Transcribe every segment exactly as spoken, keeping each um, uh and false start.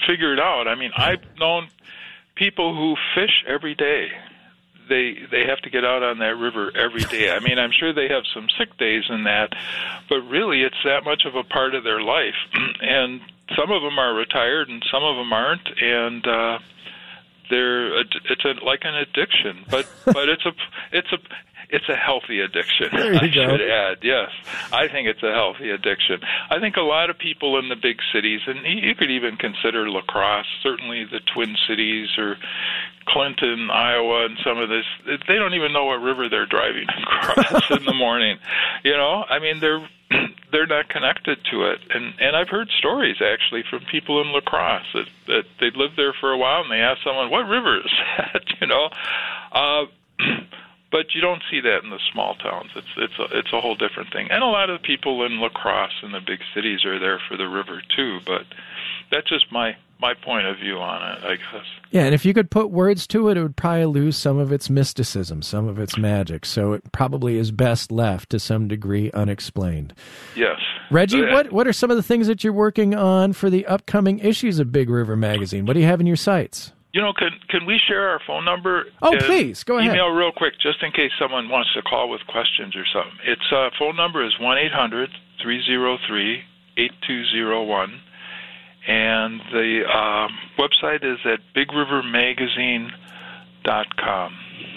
figure it out. I mean, I've known people who fish every day. They they have to get out on that river every day. I mean, I'm sure they have some sick days in that, but really it's that much of a part of their life. And some of them are retired and some of them aren't, and uh, they're it's a, like an addiction. But but it's a it's a It's a healthy addiction, there you I go. should add. Yes, I think it's a healthy addiction. I think a lot of people in the big cities, and you could even consider La Crosse, certainly the Twin Cities or Clinton, Iowa, and some of this, they don't even know what river they're driving across in the morning. You know, I mean, they're they're not connected to it. And, and I've heard stories, actually, from people in La Crosse that, that they lived there for a while, and they asked someone, what river is that, you know? Uh But you don't see that in the small towns. It's it's a, it's a whole different thing. And a lot of the people in La Crosse and the big cities are there for the river too. But that's just my, my point of view on it, I guess. Yeah, and if you could put words to it, it would probably lose some of its mysticism, some of its magic. So it probably is best left to some degree unexplained. Yes. Reggie, Uh, what what are some of the things that you're working on for the upcoming issues of Big River Magazine? What do you have in your sights? You know, can can we share our phone number? Oh, and please, go ahead. Email real quick, just in case someone wants to call with questions or something. Its uh, phone number is one eight hundred three oh three eight two oh one, and the um, website is at big river magazine dot com.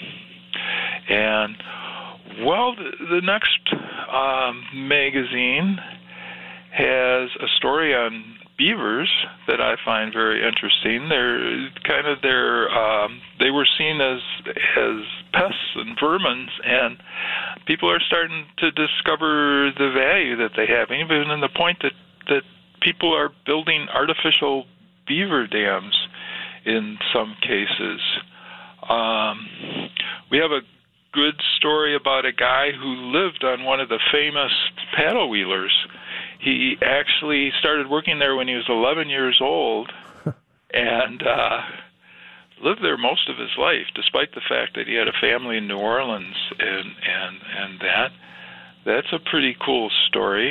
And, well, the, the next um, magazine has a story on beavers that I find very interesting. They're kind of they're um, they were seen as as pests and vermins, and people are starting to discover the value that they have, even in the point that that people are building artificial beaver dams in some cases. Um, we have a good story about a guy who lived on one of the famous paddle wheelers. He actually started working there when he was eleven years old and uh, lived there most of his life, despite the fact that he had a family in New Orleans and and, and that. That's a pretty cool story.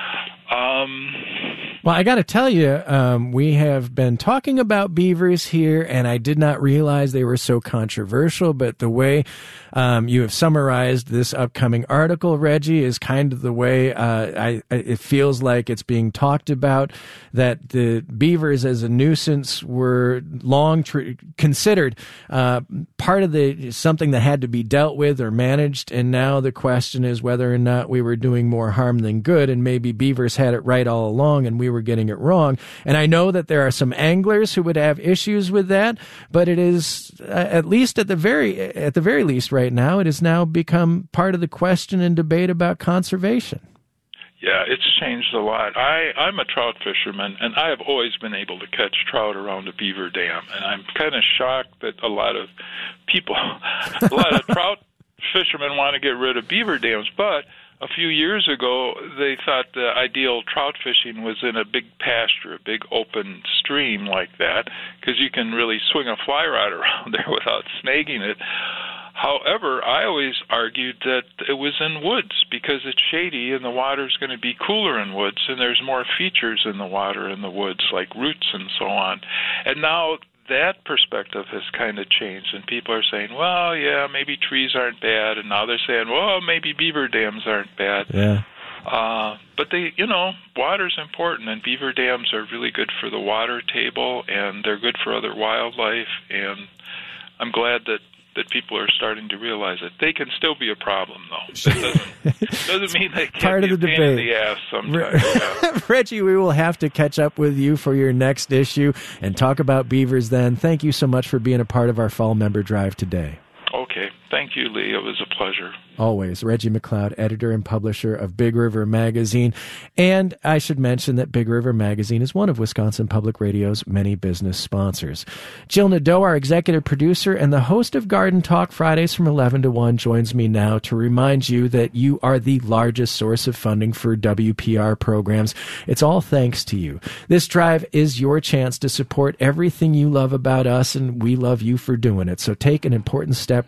Um, well, I got to tell you, um, we have been talking about beavers here, and I did not realize they were so controversial, but the way um, you have summarized this upcoming article, Reggie, is kind of the way uh, I, it feels like it's being talked about, that the beavers as a nuisance were long tr- considered uh, part of the something that had to be dealt with or managed, and now the question is whether or not we were doing more harm than good, and maybe beavers had it right all along and we were getting it wrong. And I know that there are some anglers who would have issues with that, but it is uh, at least at the very at the very least right now, it has now become part of the question and debate about conservation. Yeah, it's changed a lot. I, I'm a trout fisherman, and I have always been able to catch trout around a beaver dam, and I'm kind of shocked that a lot of people, a lot of trout fishermen want to get rid of beaver dams, but a few years ago, they thought the ideal trout fishing was in a big pasture, a big open stream like that, because you can really swing a fly rod around there without snagging it. However, I always argued that it was in woods because it's shady and the water's going to be cooler in woods, and there's more features in the water in the woods, like roots and so on. And now that perspective has kind of changed, and people are saying, well, yeah, maybe trees aren't bad, and now they're saying, well, maybe beaver dams aren't bad. Yeah. Uh, but they, you know, water's important, and beaver dams are really good for the water table, and they're good for other wildlife, and I'm glad that that people are starting to realize it. They can still be a problem, though. That doesn't, doesn't mean they can't Part be of the a pain debate. in the ass sometimes. Yeah. Reggie, we will have to catch up with you for your next issue and talk about beavers then. Thank you so much for being a part of our Fall Member Drive today. Okay. Thank you, Lee. It was a pleasure. Always. Reggie McLeod, editor and publisher of Big River Magazine. And I should mention that Big River Magazine is one of Wisconsin Public Radio's many business sponsors. Jill Nadeau, our executive producer and the host of Garden Talk Fridays from eleven to one, joins me now to remind you that you are the largest source of funding for W P R programs. It's all thanks to you. This drive is your chance to support everything you love about us, and we love you for doing it. So take an important step right now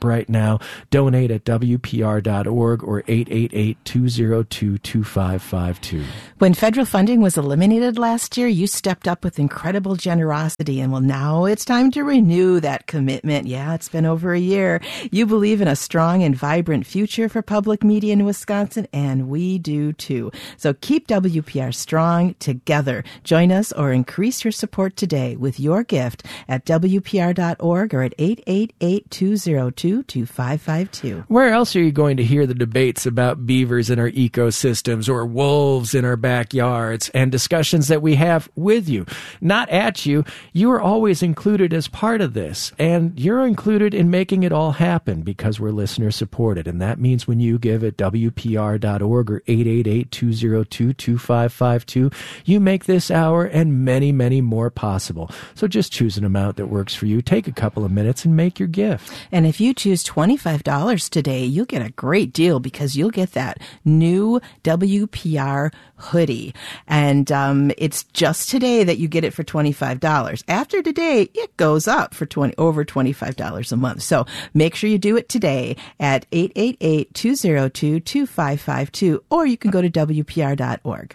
now. Donate at W P R dot org or eight eight eight, two zero two, two five five two. When federal funding was eliminated last year, you stepped up with incredible generosity, and well, now it's time to renew that commitment. Yeah, it's been over a year. You believe in a strong and vibrant future for public media in Wisconsin, and we do too. So keep W P R strong together. Join us or increase your support today with your gift at W P R dot org or at eight eight eight, two zero two, two five five two. Where else are you going to hear the debates about beavers in our ecosystems or wolves in our backyards and discussions that we have with you, not at you? You are always included as part of this, and you're included in making it all happen because we're listener supported. And that means when you give at W P R dot org or eight eight eight, two zero two, two five five two, you make this hour and many, many more possible. So just choose an amount that works for you. Take a couple of minutes and make your gift. And if you choose twenty-five dollars today, you'll get a great deal because you'll get that new W P R hoodie. And um, it's just today that you get it for twenty-five dollars. After today, it goes up for twenty over twenty-five dollars a month. So make sure you do it today at eight eight eight, two zero two, two five five two, or you can go to W P R dot org.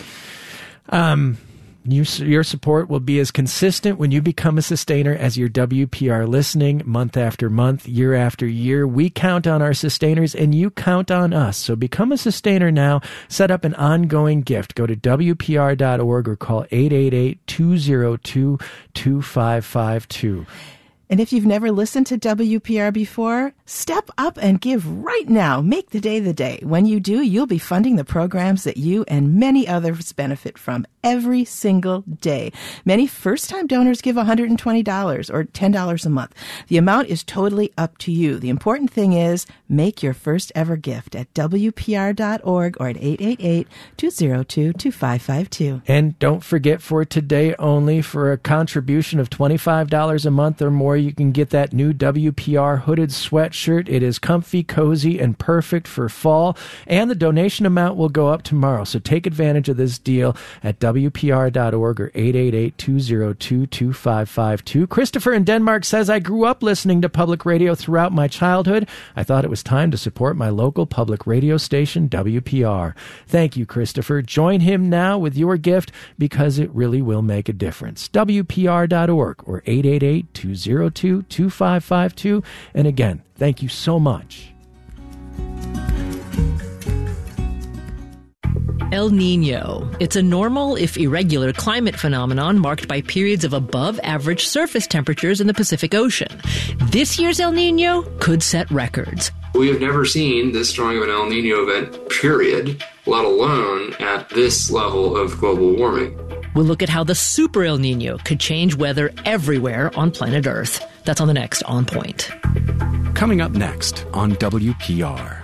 Um... You, your support will be as consistent when you become a sustainer as your W P R listening month after month, year after year. We count on our sustainers and you count on us. So become a sustainer now. Set up an ongoing gift. Go to W P R dot org or call eight eight eight, two zero two, two five five two. And if you've never listened to W P R before, step up and give right now. Make the day the day. When you do, you'll be funding the programs that you and many others benefit from every single day. Many first-time donors give one hundred twenty dollars or ten dollars a month. The amount is totally up to you. The important thing is make your first ever gift at W P R dot org or at eight eight eight, two zero two, two five five two. And don't forget, for today only, for a contribution of twenty-five dollars a month or more, you can get that new W P R hooded sweatshirt. It is comfy, cozy, and perfect for fall. And the donation amount will go up tomorrow. So take advantage of this deal at W P R dot org or eight eight eight, two zero two, two five five two. Christopher in Denmark says, I grew up listening to public radio throughout my childhood. I thought it was time to support my local public radio station, W P R. Thank you, Christopher. Join him now with your gift because it really will make a difference. W P R dot org or eight eight eight, two zero two, two five five two. And again, thank you so much. El Nino. It's a normal, if irregular, climate phenomenon marked by periods of above-average surface temperatures in the Pacific Ocean. This year's El Nino could set records. We have never seen this strong of an El Nino event, period, let alone at this level of global warming. We'll look at how the Super El Nino could change weather everywhere on planet Earth. That's on the next On Point. Coming up next on W P R.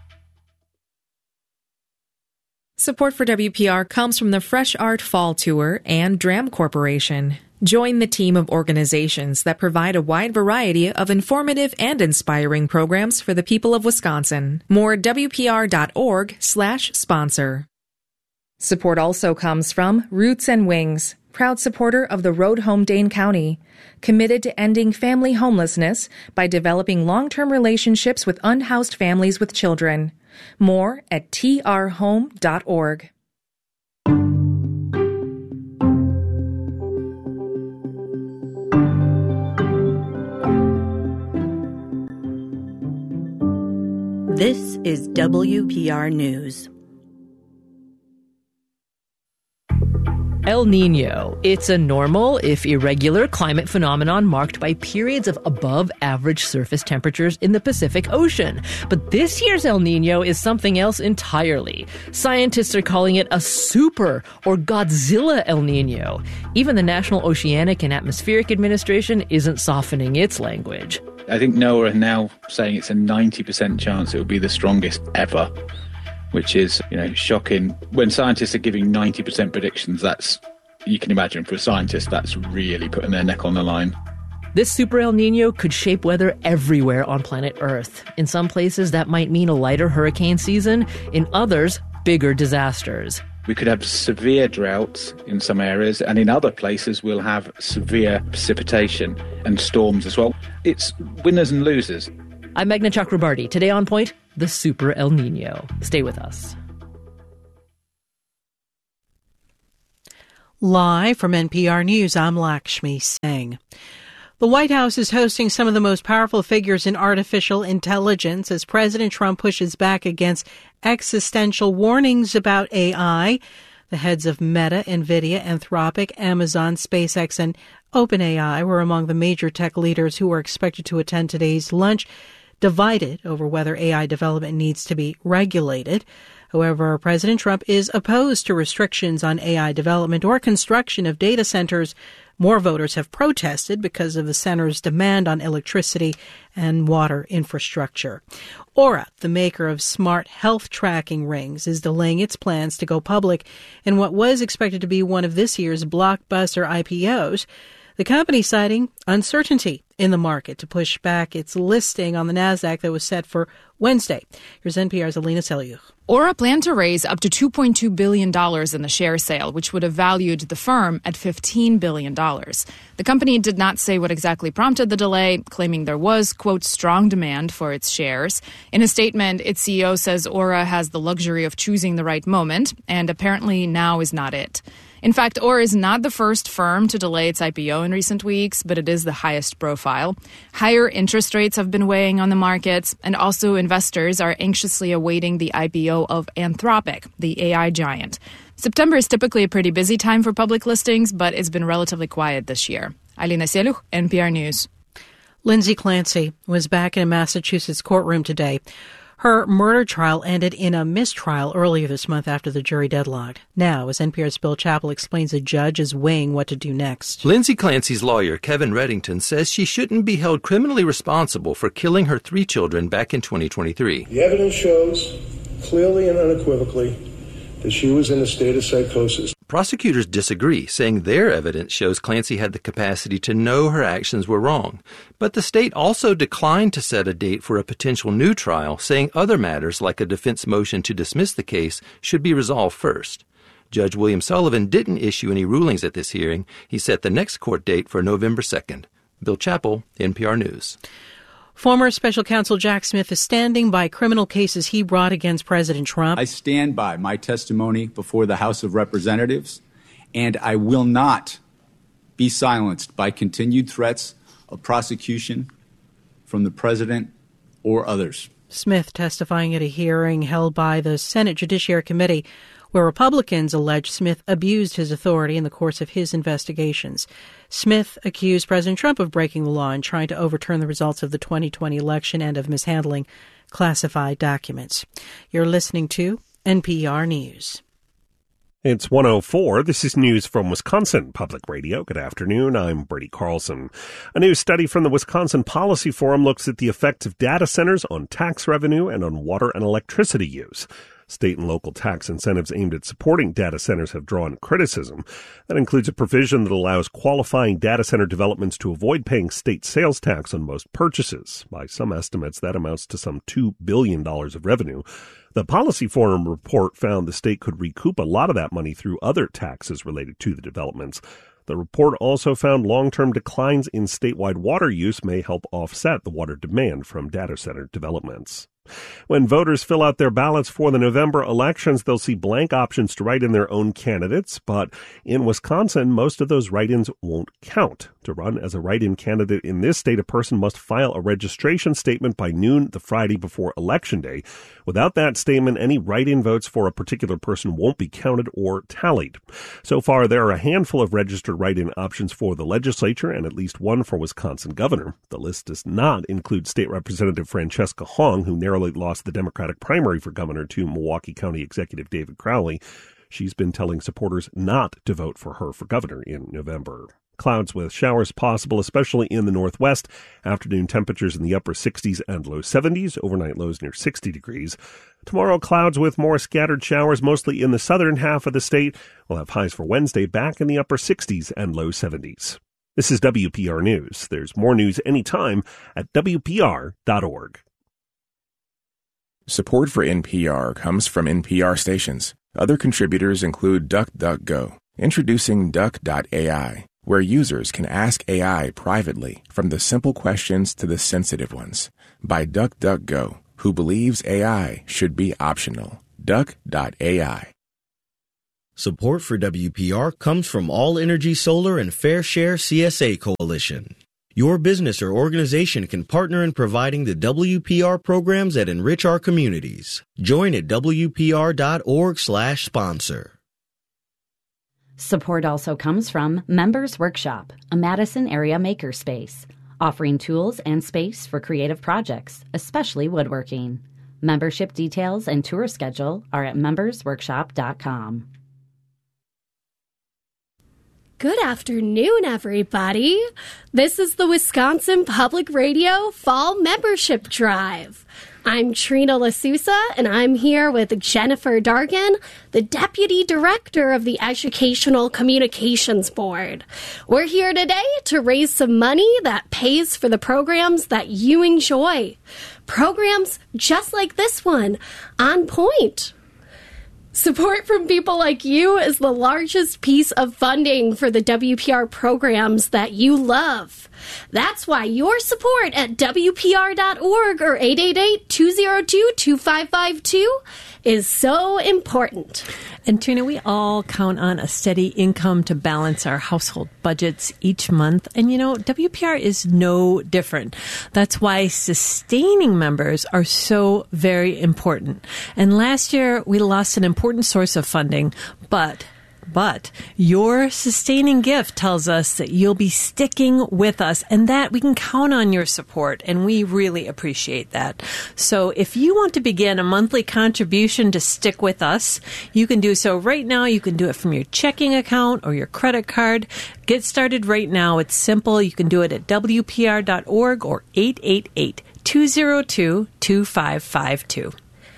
Support for W P R comes from the Fresh Art Fall Tour and Dram Corporation. Join the team of organizations that provide a wide variety of informative and inspiring programs for the people of Wisconsin. More at W P R dot org slash sponsor. Support also comes from Roots and Wings, proud supporter of the Road Home Dane County, committed to ending family homelessness by developing long-term relationships with unhoused families with children. More at T R home dot org. This is W P R News. El Nino. It's a normal, if irregular, climate phenomenon marked by periods of above-average surface temperatures in the Pacific Ocean. But this year's El Nino is something else entirely. Scientists are calling it a super or Godzilla El Nino. Even the National Oceanic and Atmospheric Administration isn't softening its language. I think NOAA are now saying it's a ninety percent chance it will be the strongest ever, which is, you know, shocking. When scientists are giving ninety percent predictions, that's, you can imagine for a scientist, that's really putting their neck on the line. This Super El Nino could shape weather everywhere on planet Earth. In some places, that might mean a lighter hurricane season. In others, bigger disasters. We could have severe droughts in some areas, and in other places we'll have severe precipitation and storms as well. It's winners and losers. I'm Meghna Chakrabarti. Today on Point, the Super El Nino. Stay with us. Live from N P R News, I'm Lakshmi Singh. The White House is hosting some of the most powerful figures in artificial intelligence as President Trump pushes back against existential warnings about A I. The heads of Meta, NVIDIA, Anthropic, Amazon, SpaceX, and OpenAI were among the major tech leaders who were expected to attend today's lunch, divided over whether A I development needs to be regulated. However, President Trump is opposed to restrictions on A I development or construction of data centers. More voters have protested because of the center's demand on electricity and water infrastructure. Aura, the maker of smart health tracking rings, is delaying its plans to go public in what was expected to be one of this year's blockbuster I P Os. The company citing uncertainty in the market to push back its listing on the NASDAQ that was set for Wednesday. Here's N P R's Alina Selyukh. Aura planned to raise up to two point two billion dollars in the share sale, which would have valued the firm at fifteen billion dollars. The company did not say what exactly prompted the delay, claiming there was, quote, strong demand for its shares. In a statement, its C E O says Aura has the luxury of choosing the right moment, and apparently now is not it. In fact, Aura is not the first firm to delay its I P O in recent weeks, but it is the highest profile. Higher interest rates have been weighing on the markets, and also investors are anxiously awaiting the I P O of Anthropic, the A I giant. September is typically a pretty busy time for public listings, but it's been relatively quiet this year. Alina Selyukh, N P R News. Lindsay Clancy was back in a Massachusetts courtroom today. Her murder trial ended in a mistrial earlier this month after the jury deadlocked. Now, as N P R's Bill Chappell explains, the judge is weighing what to do next. Lindsay Clancy's lawyer, Kevin Reddington, says she shouldn't be held criminally responsible for killing her three children back in twenty twenty-three. The evidence shows clearly and unequivocally that she was in a state of psychosis. Prosecutors disagree, saying their evidence shows Clancy had the capacity to know her actions were wrong. But the state also declined to set a date for a potential new trial, saying other matters like a defense motion to dismiss the case should be resolved first. Judge William Sullivan didn't issue any rulings at this hearing. He set the next court date for November second. Bill Chappell, N P R News. Former Special Counsel Jack Smith is standing by criminal cases he brought against President Trump. I stand by my testimony before the House of Representatives, and I will not be silenced by continued threats of prosecution from the president or others. Smith testifying at a hearing held by the Senate Judiciary Committee, where Republicans allege Smith abused his authority in the course of his investigations. Smith accused President Trump of breaking the law and trying to overturn the results of the twenty twenty election and of mishandling classified documents. You're listening to N P R News. It's one oh four. This is news from Wisconsin Public Radio. Good afternoon. I'm Brady Carlson. A new study from the Wisconsin Policy Forum looks at the effects of data centers on tax revenue and on water and electricity use. State and local tax incentives aimed at supporting data centers have drawn criticism. That includes a provision that allows qualifying data center developments to avoid paying state sales tax on most purchases. By some estimates, that amounts to some two billion dollars of revenue. The Policy Forum report found the state could recoup a lot of that money through other taxes related to the developments. The report also found long-term declines in statewide water use may help offset the water demand from data center developments. When voters fill out their ballots for the November elections, they'll see blank options to write in their own candidates. But in Wisconsin, most of those write-ins won't count. To run as a write-in candidate in this state, a person must file a registration statement by noon the Friday before Election Day. Without that statement, any write-in votes for a particular person won't be counted or tallied. So far, there are a handful of registered write-in options for the legislature and at least one for Wisconsin governor. The list does not include State Representative Francesca Hong, who narrowly lost the Democratic primary for governor to Milwaukee County Executive David Crowley. She's been telling supporters not to vote for her for governor in November. Clouds with showers possible, especially in the northwest. Afternoon temperatures in the upper sixties and low seventies. Overnight lows near sixty degrees. Tomorrow, clouds with more scattered showers, mostly in the southern half of the state. We'll have highs for Wednesday back in the upper sixties and low seventies. This is W P R News. There's more news anytime at W P R dot org. Support for N P R comes from N P R stations. Other contributors include DuckDuckGo. Introducing Duck dot A I, where users can ask A I privately, from the simple questions to the sensitive ones, by DuckDuckGo, who believes A I should be optional. duck dot A I. Support for W P R comes from All Energy Solar and Fair Share C S A Coalition. Your business or organization can partner in providing the W P R programs that enrich our communities. Join at W P R dot org slash sponsor. Support also comes from Members Workshop, a Madison area makerspace, offering tools and space for creative projects, especially woodworking. Membership details and tour schedule are at members workshop dot com. Good afternoon, everybody. This is the Wisconsin Public Radio Fall Membership Drive. I'm Trina LaSousa, and I'm here with Jennifer Dargan, the Deputy Director of the Educational Communications Board. We're here today to raise some money that pays for the programs that you enjoy. Programs just like this one, On Point. Support from people like you is the largest piece of funding for the W P R programs that you love. That's why your support at W P R dot org or eight eight eight, two oh two, two five five two is so important. And Trina, we all count on a steady income to balance our household budgets each month. And you know, W P R is no different. That's why sustaining members are so very important. And last year, we lost an important source of funding, but But your sustaining gift tells us that you'll be sticking with us and that we can count on your support, and we really appreciate that. So if you want to begin a monthly contribution to stick with us, you can do so right now. You can do it from your checking account or your credit card. Get started right now. It's simple. You can do it at W P R dot org or eight eight eight, two oh two, two five five two.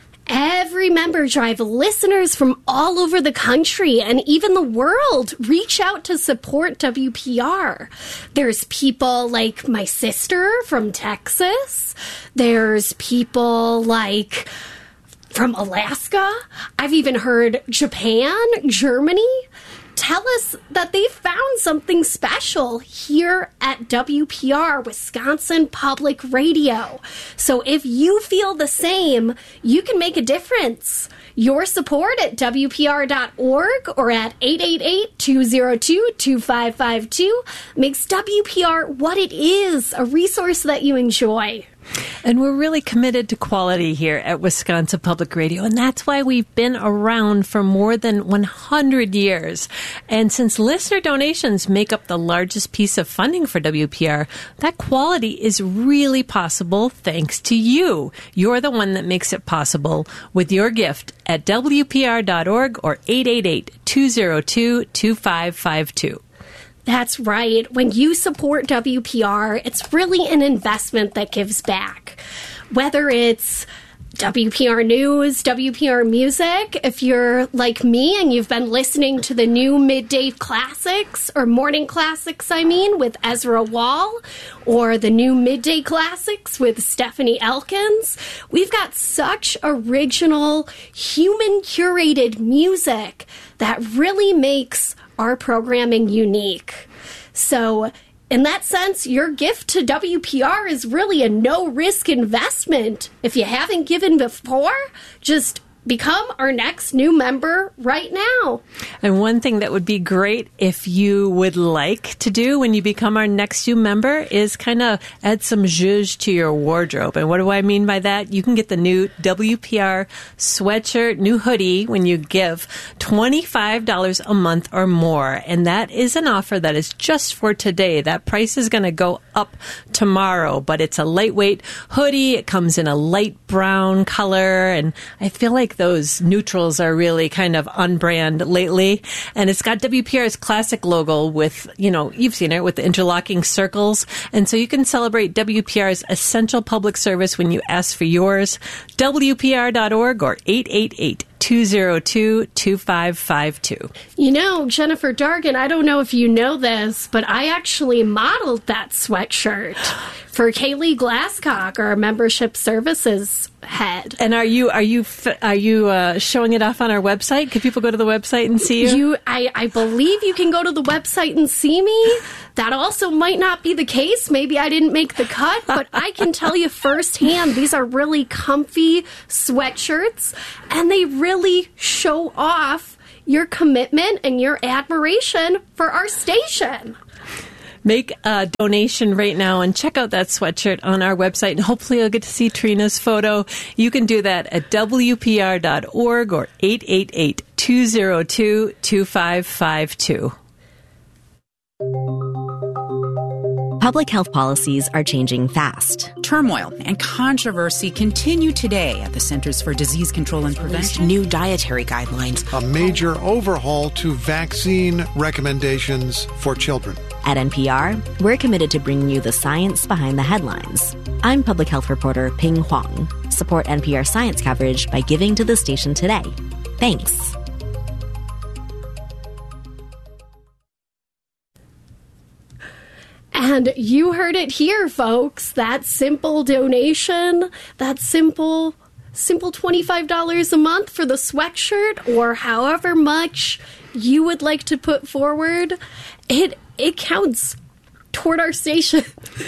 Every member drive, listeners from all over the country and even the world reach out to support W P R. There's people like my sister from Texas. There's people like from Alaska. I've even heard Japan, Germany. Tell us that they found something special here at W P R, Wisconsin Public Radio. So if you feel the same, you can make a difference. Your support at W P R dot org or at eight eight eight, two oh two, two five five two makes W P R what it is, a resource that you enjoy. And we're really committed to quality here at Wisconsin Public Radio, and that's why we've been around for more than one hundred years. And since listener donations make up the largest piece of funding for W P R, that quality is really possible thanks to you. You're the one that makes it possible with your gift at W P R dot org or eight eight eight, two oh two, two five five two. That's right. When you support W P R, it's really an investment that gives back. Whether it's W P R News, W P R Music, if you're like me and you've been listening to the new midday classics, or morning classics, I mean, with Ezra Wall, or the new midday classics with Stephanie Elkins, we've got such original, human-curated music that really makes our programming unique. So in that sense, your gift to W P R is really a no-risk investment. If you haven't given before, just become our next new member right now. And one thing that would be great if you would like to do when you become our next new member is kind of add some zhuzh to your wardrobe. And what do I mean by that? You can get the new W P R sweatshirt, new hoodie when you give twenty-five dollars a month or more. And that is an offer that is just for today. That price is going to go up tomorrow, but it's a lightweight hoodie. It comes in a light brown color, and I feel like those neutrals are really kind of on brand lately. And it's got W P R's classic logo with, you know, you've seen it with the interlocking circles. And so you can celebrate W P R's essential public service when you ask for yours. W P R dot org or eight eight eight, two zero two, two five five two. You know, Jennifer Dargan, I don't know if you know this, but I actually modeled that sweatshirt for Kaylee Glasscock, our membership services head. And are you are you are you uh, showing it off on our website? Can people go to the website and see you? You, I, I believe you can go to the website and see me. That also might not be the case. Maybe I didn't make the cut, but I can tell you firsthand, these are really comfy sweatshirts, and they really show off your commitment and your admiration for our station. Make a donation right now and check out that sweatshirt on our website, and hopefully you'll get to see Trina's photo. You can do that at W P R dot org or eight eight eight, two zero two, two five five two. Public health policies are changing fast. Turmoil and controversy continue today at the Centers for Disease Control and Prevention. New dietary guidelines. A major overhaul to vaccine recommendations for children. At N P R, we're committed to bringing you the science behind the headlines. I'm public health reporter Ping Huang. Support N P R science coverage by giving to the station today. Thanks. And you heard it here, folks. That simple donation, that simple, simple twenty-five dollars a month for the sweatshirt, or however much you would like to put forward, it it counts toward our station.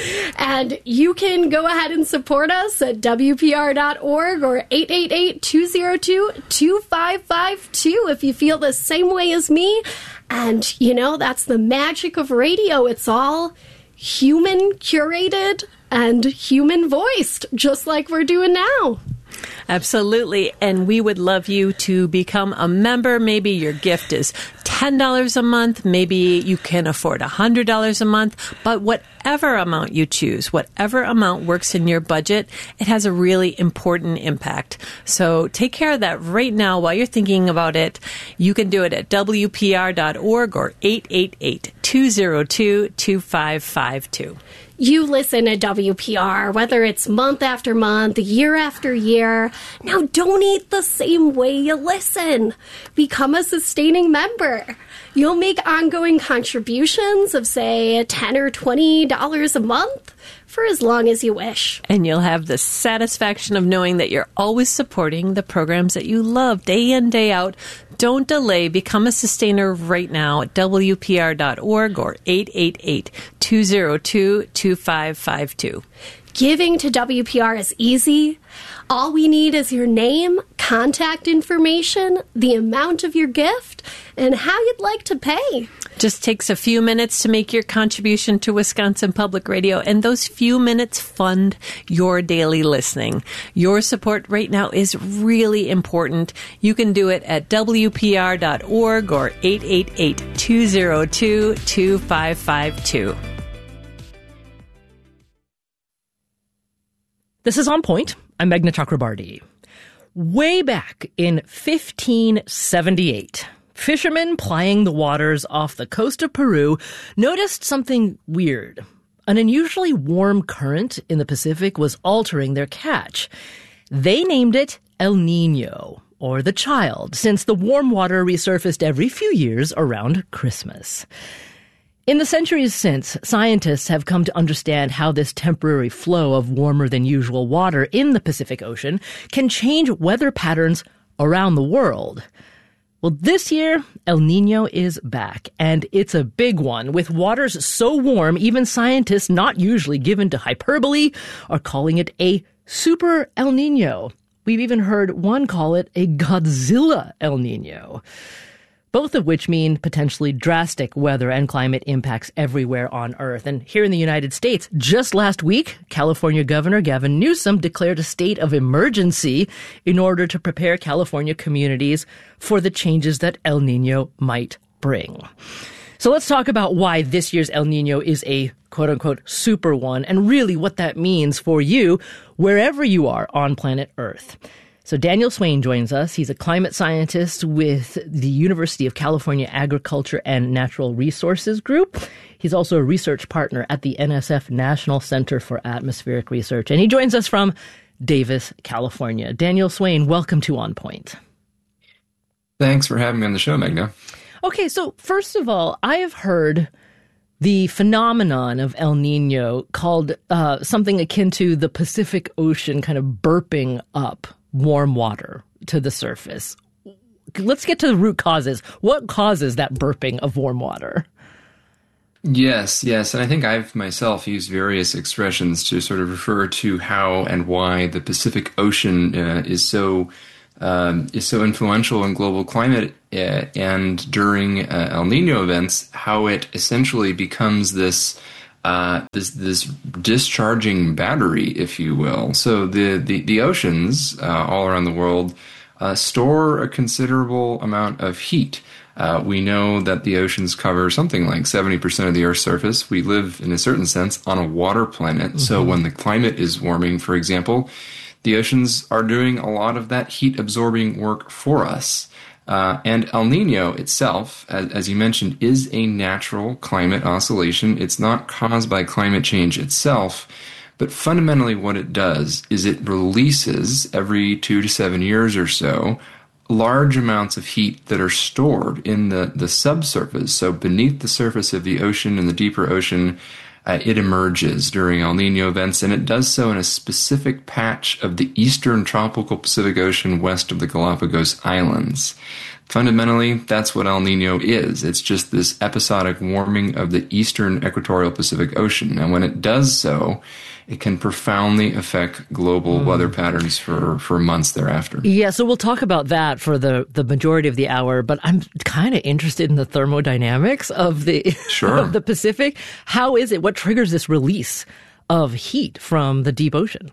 And you can go ahead and support us at W P R dot org or eight eight eight, two zero two, two five five two if you feel the same way as me. And, you know, that's the magic of radio. It's all human curated and human voiced, just like we're doing now. Absolutely. And we would love you to become a member. Maybe your gift is ten dollars a month. Maybe you can afford one hundred dollars a month. But whatever amount you choose, whatever amount works in your budget, it has a really important impact. So take care of that right now while you're thinking about it. You can do it at W P R dot org or eight eight eight, two zero two, two five five two. You listen to W P R, whether it's month after month, year after year. Now donate the same way you listen. Become a sustaining member. You'll make ongoing contributions of, say, ten or twenty dollars a month for as long as you wish. And you'll have the satisfaction of knowing that you're always supporting the programs that you love day in, day out. Don't delay. Become a sustainer right now at W P R dot org or eight eight eight, two zero two, two five five two. Giving to W P R is easy. All we need is your name, contact information, the amount of your gift, and how you'd like to pay. Just takes a few minutes to make your contribution to Wisconsin Public Radio, and those few minutes fund your daily listening. Your support right now is really important. You can do it at W P R dot org or eight eight eight, two zero two, two five five two. This is On Point. I'm Meghna Chakrabarti. Way back in fifteen seventy-eight, fishermen plying the waters off the coast of Peru noticed something weird. An unusually warm current in the Pacific was altering their catch. They named it El Niño, or the child, since the warm water resurfaced every few years around Christmas. In the centuries since, scientists have come to understand how this temporary flow of warmer than usual water in the Pacific Ocean can change weather patterns around the world. Well, this year, El Niño is back, and it's a big one, with waters so warm even scientists not usually given to hyperbole are calling it a super El Niño. We've even heard one call it a Godzilla El Niño. Both of which mean potentially drastic weather and climate impacts everywhere on Earth. And here in the United States, just last week, California Governor Gavin Newsom declared a state of emergency in order to prepare California communities for the changes that El Niño might bring. So let's talk about why this year's El Niño is a quote-unquote super one, and really what that means for you wherever you are on planet Earth. So Daniel Swain joins us. He's a climate scientist with the University of California Agriculture and Natural Resources Group. He's also a research partner at the N S F National Center for Atmospheric Research. And he joins us from Davis, California. Daniel Swain, welcome to On Point. Thanks for having me on the show, Magna. Okay, so first of all, I have heard the phenomenon of El Nino called uh, something akin to the Pacific Ocean kind of burping up warm water to the surface. Let's get to the root causes. What causes that burping of warm water? Yes, yes. And I think I've myself used various expressions to sort of refer to how and why the Pacific Ocean uh, is so um, is so influential in global climate uh, and during uh, El Nino events, how it essentially becomes this uh, this this discharging battery, if you will. So the the, the oceans uh, all around the world uh, store a considerable amount of heat. Uh, we know that the oceans cover something like seventy percent of the Earth's surface. We live, in a certain sense, on a water planet. Mm-hmm. So when the climate is warming, for example, the oceans are doing a lot of that heat-absorbing work for us. Uh, and El Nino itself, as, as you mentioned, is a natural climate oscillation. It's not caused by climate change itself, but fundamentally what it does is it releases, every two to seven years or so, large amounts of heat that are stored in the, the subsurface. So beneath the surface of the ocean, in the deeper ocean, uh, it emerges during El Nino events, and it does so in a specific patch of the eastern tropical Pacific Ocean west of the Galapagos Islands. Fundamentally, that's what El Nino is. It's just this episodic warming of the eastern equatorial Pacific Ocean. And when it does so, it can profoundly affect global mm. weather patterns for, for months thereafter. Yeah, so we'll talk about that for the, the majority of the hour, but I'm kind of interested in the thermodynamics of the, sure. of the Pacific. How is it? What triggers this release of heat from the deep ocean?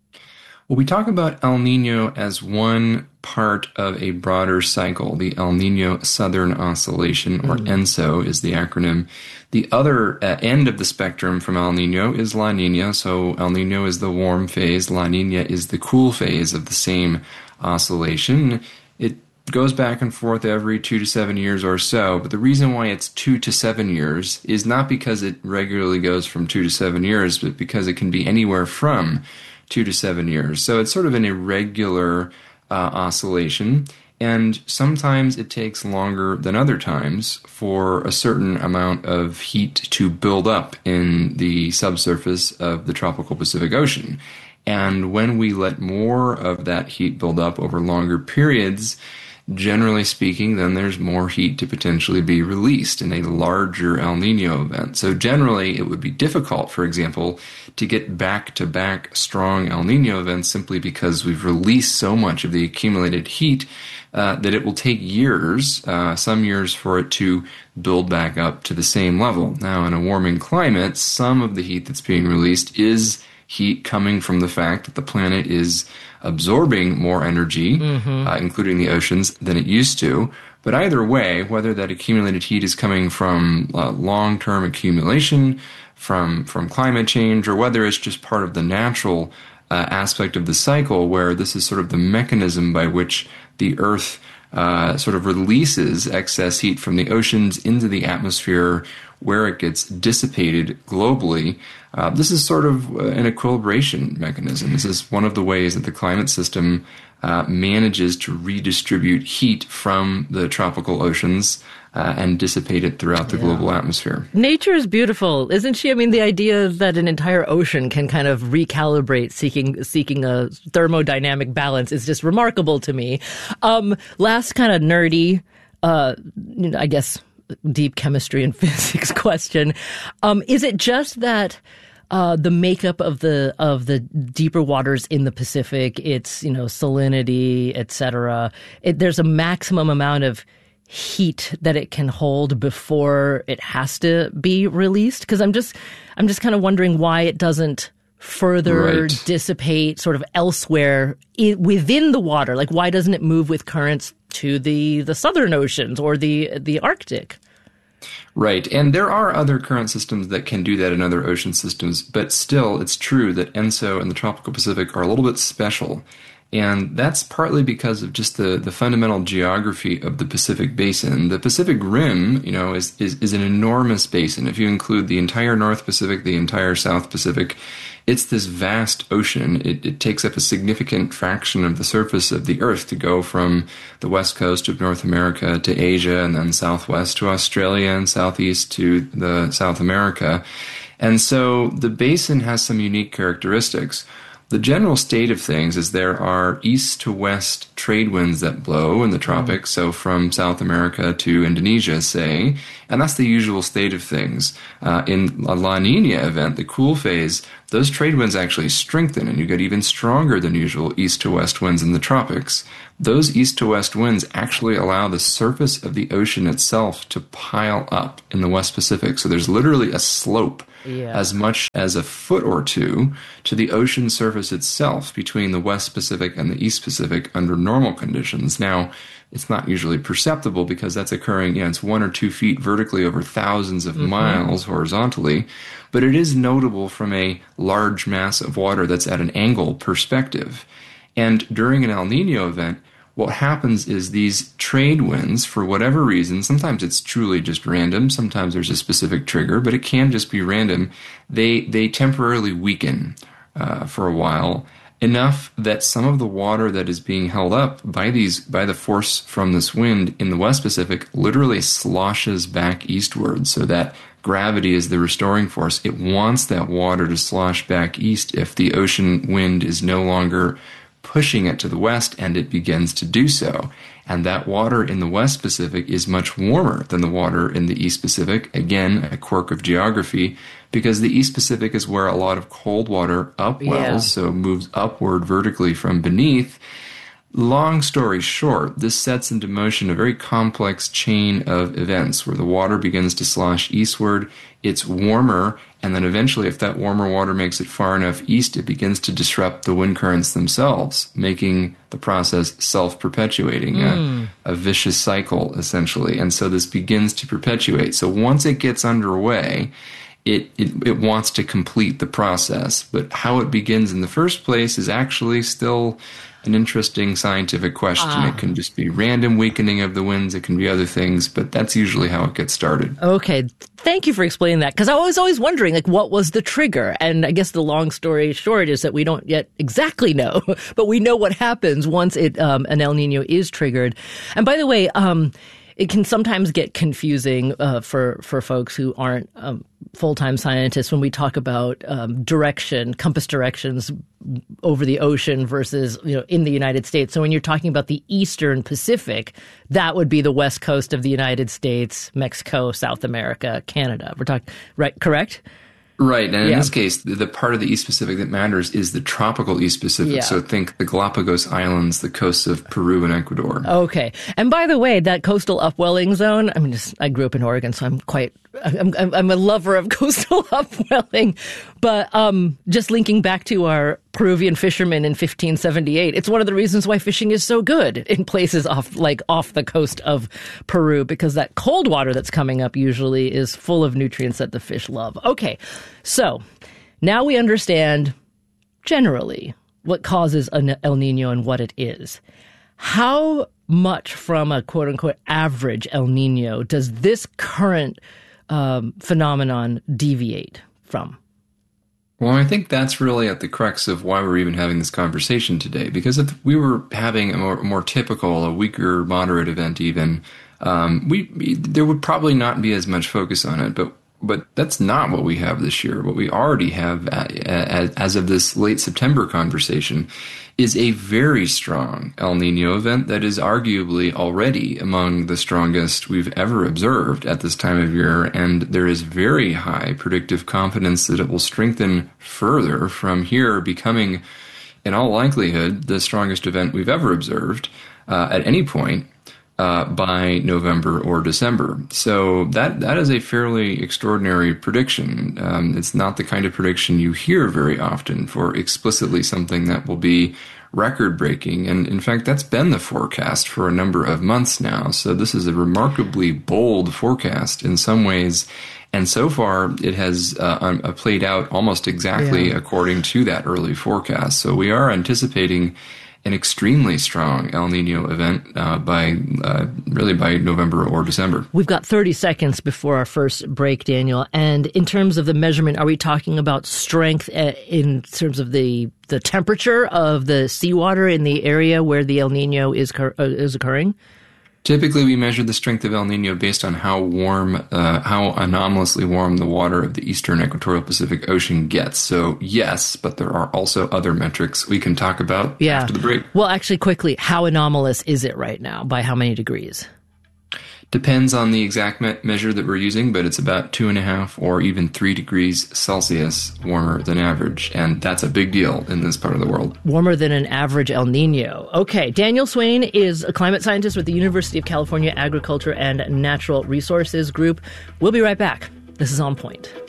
Well, we talk about El Nino as one part of a broader cycle. The El Nino Southern Oscillation, or mm. ENSO is the acronym. The other uh, end of the spectrum from El Nino is La Nina. So El Nino is the warm phase. La Nina is the cool phase of the same oscillation. It goes back and forth every two to seven years or so. But the reason why it's two to seven years is not because it regularly goes from two to seven years, but because it can be anywhere from two to seven years. So it's sort of an irregular uh, oscillation. And sometimes it takes longer than other times for a certain amount of heat to build up in the subsurface of the tropical Pacific Ocean. And when we let more of that heat build up over longer periods, generally speaking, then there's more heat to potentially be released in a larger El Nino event. So generally, it would be difficult, for example, to get back-to-back strong El Nino events simply because we've released so much of the accumulated heat uh, that it will take years, uh, some years, for it to build back up to the same level. Now, in a warming climate, some of the heat that's being released is heat coming from the fact that the planet is absorbing more energy, mm-hmm. uh, including the oceans, than it used to. But either way, whether that accumulated heat is coming from uh, long-term accumulation, from from climate change, or whether it's just part of the natural uh, aspect of the cycle, where this is sort of the mechanism by which the Earth uh, sort of releases excess heat from the oceans into the atmosphere, where it gets dissipated globally. Uh, this is sort of an equilibration mechanism. This is one of the ways that the climate system uh, manages to redistribute heat from the tropical oceans uh, and dissipate it throughout the yeah. global atmosphere. Nature is beautiful, isn't she? I mean, the idea that an entire ocean can kind of recalibrate seeking seeking a thermodynamic balance is just remarkable to me. Um, last kind of nerdy, uh, you know, I guess, deep chemistry and physics question. Um, is it just that uh, the makeup of the of the deeper waters in the Pacific, it's, you know, salinity, et cetera, it, there's a maximum amount of heat that it can hold before it has to be released? Because I'm just I'm just kind of wondering why it doesn't further right. dissipate sort of elsewhere in, within the water. Like, why doesn't it move with currents to the, the southern oceans or the the Arctic? Right. And there are other current systems that can do that in other ocean systems, but still it's true that ENSO and the tropical Pacific are a little bit special And that's partly because of just the, the fundamental geography of the Pacific Basin. The Pacific Rim, you know, is, is, is an enormous basin. If you include the entire North Pacific, the entire South Pacific, it's this vast ocean. It, it takes up a significant fraction of the surface of the Earth to go from the west coast of North America to Asia, and then southwest to Australia, and southeast to the South America. And so the basin has some unique characteristics. The general state of things is there are east to west trade winds that blow in the tropics, so from South America to Indonesia, say, and that's the usual state of things. Uh, in a La Nina event, the cool phase, those trade winds actually strengthen, and you get even stronger than usual east to west winds in the tropics. Those east to west winds actually allow the surface of the ocean itself to pile up in the West Pacific. So there's literally a slope yeah. as much as a foot or two to the ocean surface itself between the West Pacific and the East Pacific under normal conditions. Now, it's not usually perceptible because that's occurring, you know, it's one or two feet vertically over thousands of mm-hmm. miles horizontally, but it is notable from a large mass of water that's at an angle perspective. And during an El Nino event, what happens is these trade winds, for whatever reason, sometimes it's truly just random, sometimes there's a specific trigger, but it can just be random, they they temporarily weaken uh, for a while, enough that some of the water that is being held up by these by the force from this wind in the West Pacific literally sloshes back eastward, so that gravity is the restoring force. It wants that water to slosh back east if the ocean wind is no longer pushing it to the west, and it begins to do so. And that water in the West Pacific is much warmer than the water in the East Pacific. Again, a quirk of geography, because the East Pacific is where a lot of cold water upwells, yeah. so moves upward vertically from beneath. Long story short, this sets into motion a very complex chain of events where the water begins to slosh eastward, it's warmer, and then eventually if that warmer water makes it far enough east, it begins to disrupt the wind currents themselves, making the process self-perpetuating, mm. a, a vicious cycle, essentially. And so this begins to perpetuate. So once it gets underway, It, it it wants to complete the process, but how it begins in the first place is actually still an interesting scientific question. Ah. It can just be random weakening of the winds, it can be other things, but that's usually how it gets started. Okay, thank you for explaining that, because I was always wondering, like, what was the trigger? And I guess the long story short is that we don't yet exactly know, but we know what happens once it um, an El Nino is triggered. And by the way, um, it can sometimes get confusing uh, for for folks who aren't um, full-time scientists when we talk about um, direction, compass directions over the ocean versus, you know, in the United States. So when you're talking about the Eastern Pacific, that would be the west coast of the United States, Mexico, South America, Canada. We're talking, right? Correct? Right, and in yeah. this case, the, the part of the East Pacific that matters is the tropical East Pacific. Yeah. So think the Galapagos Islands, the coasts of Peru and Ecuador. Okay. And by the way, that coastal upwelling zone, I mean, just, I grew up in Oregon, so I'm quite, I'm, I'm, I'm a lover of coastal upwelling. But um, just linking back to our Peruvian fishermen in fifteen seventy-eight, it's one of the reasons why fishing is so good in places off, like off the coast of Peru, because that cold water that's coming up usually is full of nutrients that the fish love. Okay. So now we understand generally what causes an El Nino and what it is. How much from a quote unquote average El Nino does this current um, phenomenon deviate from? Well, I think that's really at the crux of why we're even having this conversation today. Because if we were having a more, more typical, a weaker, moderate event even, um, we there would probably not be as much focus on it. But But that's not what we have this year. What we already have as of this late September conversation is a very strong El Nino event that is arguably already among the strongest we've ever observed at this time of year. And there is very high predictive confidence that it will strengthen further from here, becoming, in all likelihood, the strongest event we've ever observed uh, at any point. Uh, by November or December. So that that is a fairly extraordinary prediction. Um, it's not the kind of prediction you hear very often for explicitly something that will be record-breaking. And in fact, that's been the forecast for a number of months now. So this is a remarkably bold forecast in some ways. And so far, it has uh, um, played out almost exactly yeah. according to that early forecast. So we are anticipating an extremely strong El Nino event uh, by uh, really by November or December. We've got thirty seconds before our first break, Daniel. And in terms of the measurement, are we talking about strength in terms of the the temperature of the seawater in the area where the El Nino is uh, is occurring? Typically, we measure the strength of El Nino based on how warm, uh, how anomalously warm the water of the eastern equatorial Pacific Ocean gets. So, yes, but there are also other metrics we can talk about yeah. after the break. Well, actually, quickly, how anomalous is it right now? By how many degrees? Depends on the exact me- measure that we're using, but it's about two and a half or even three degrees Celsius warmer than average. And that's a big deal in this part of the world. Warmer than an average El Nino. Okay, Daniel Swain is a climate scientist with the University of California Agriculture and Natural Resources Group. We'll be right back. This is On Point.